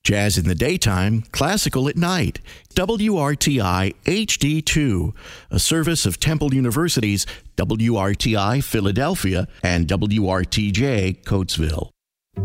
Jazz in the daytime, classical at night. WRTI HD2, a service of Temple University's WRTI Philadelphia and WRTJ Coatesville.